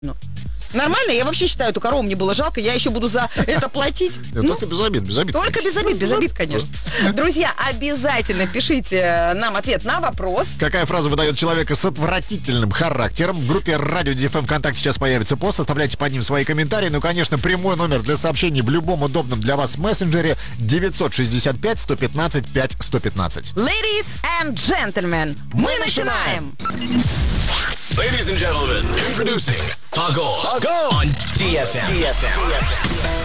Ну, нормально? Я вообще считаю, эту корову мне было жалко, я еще буду за это платить. Только без обид, без обид. Только без обид, конечно. Друзья, обязательно пишите нам ответ на вопрос. Какая фраза выдает человека с отвратительным характером? В группе Радио DFM ВКонтакте сейчас появится пост, оставляйте под ним свои комментарии. Ну, конечно, прямой номер для сообщений в любом удобном для вас мессенджере 965-115-5115. Ladies and gentlemen, мы начинаем! Ladies and gentlemen, introducing Pago on DFM.